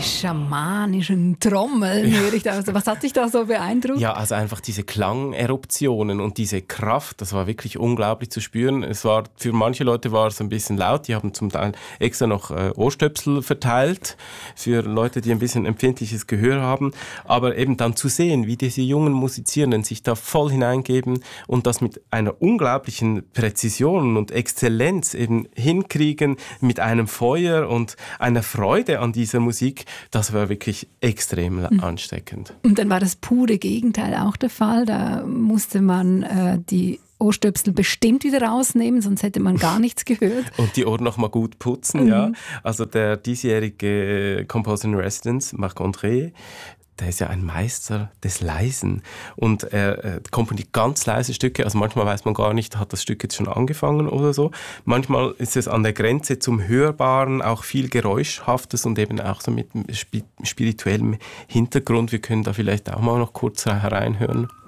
die schamanischen Trommeln, höre ich da. Also, was hat dich da so beeindruckt? Ja, also einfach diese Klangeruptionen und diese Kraft, das war wirklich unglaublich zu spüren. Für manche Leute war es ein bisschen laut, die haben zum Teil extra noch Ohrstöpsel verteilt für Leute, die ein bisschen empfindliches Gehör haben. Aber eben dann zu sehen, wie diese jungen Musizierenden sich da voll hineingeben und das mit einer unglaublichen Präzision und Exzellenz eben hinkriegen, mit einem Feuer und einer Freude an dieser Musik, das war wirklich extrem ansteckend. Und dann war das pure Gegenteil auch der Fall. Da musste man die Ohrstöpsel bestimmt wieder rausnehmen, sonst hätte man gar nichts gehört. Und die Ohren noch mal gut putzen, ja. Also der diesjährige Composer in Residence, Marc-André, der ist ja ein Meister des Leisen und er komponiert ganz leise Stücke, also manchmal weiß man gar nicht, hat das Stück jetzt schon angefangen oder so. Manchmal ist es an der Grenze zum Hörbaren, auch viel Geräuschhaftes und eben auch so mit spirituellem Hintergrund. Wir können da vielleicht auch mal noch kurz hereinhören.